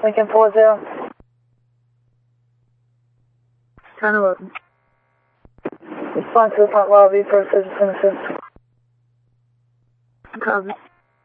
Lincoln 40. 1011. Respond to the front lobby for citizen assist. Copy.